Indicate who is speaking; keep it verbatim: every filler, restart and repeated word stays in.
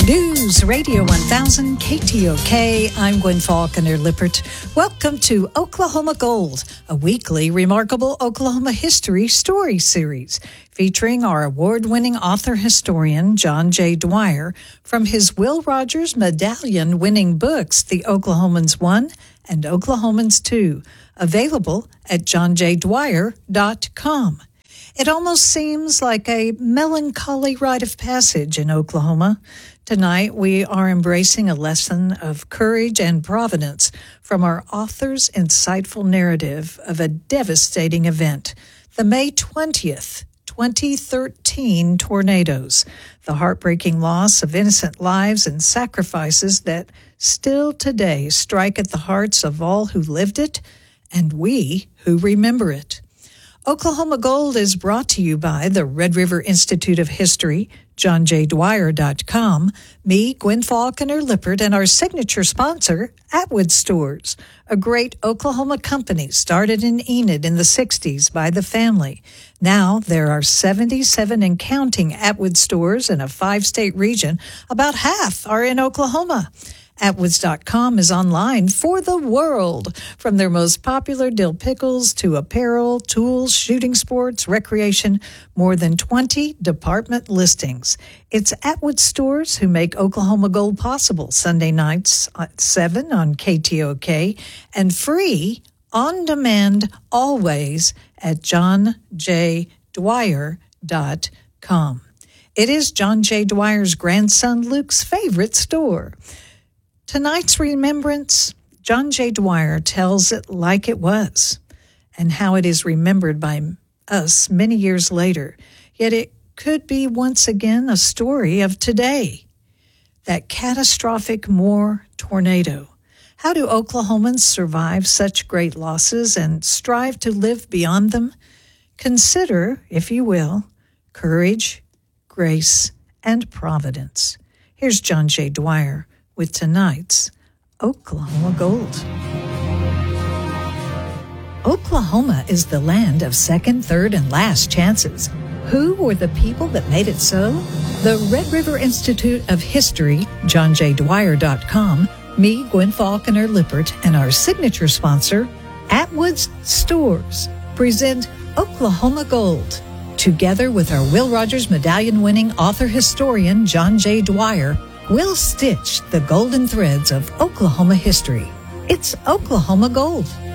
Speaker 1: News Radio one thousand K T O K. I'm Gwen Faulconer Lippert. Welcome to Oklahoma Gold, a weekly remarkable Oklahoma history story series featuring our award-winning author historian John J. Dwyer from his Will Rogers Medallion-winning books, The Oklahomans One and Oklahomans Two, available at john j dwyer dot com. It almost seems like a melancholy rite of passage in Oklahoma. Tonight, we are embracing a lesson of courage and providence from our author's insightful narrative of a devastating event, the May twentieth, twenty thirteen tornadoes, the heartbreaking loss of innocent lives and sacrifices that still today strike at the hearts of all who lived it and we who remember it. Oklahoma Gold is brought to you by the Red River Institute of History, john j dwyer dot com, me, Gwen Faulconer Lippert, and our signature sponsor, Atwood Stores, a great Oklahoma company started in Enid in the sixties by the family. Now there are seventy-seven and counting Atwood stores in a five-state region. About half are in Oklahoma. Atwoods dot com is online for the world, from their most popular dill pickles to apparel, tools, shooting sports, recreation, more than twenty department listings. It's Atwood stores who make Oklahoma Gold possible, Sunday nights at seven on K T O K, and free, on demand, always at john j dwyer dot com. It is John J. Dwyer's grandson Luke's favorite store. Tonight's remembrance, John J. Dwyer tells it like it was and how it is remembered by us many years later. Yet it could be once again a story of today. That catastrophic Moore tornado. How do Oklahomans survive such great losses and strive to live beyond them? Consider, if you will, courage, grace, and providence. Here's John J. Dwyer with tonight's Oklahoma Gold. Oklahoma is the land of second, third, and last chances. Who were the people that made it so? The Red River Institute of History, john j dwyer dot com, me, Gwen Faulconer Lippert, and our signature sponsor, Atwood's Stores, present Oklahoma Gold. Together with our Will Rogers Medallion-winning author-historian John J. Dwyer, we'll stitch the golden threads of Oklahoma history. It's Oklahoma Gold.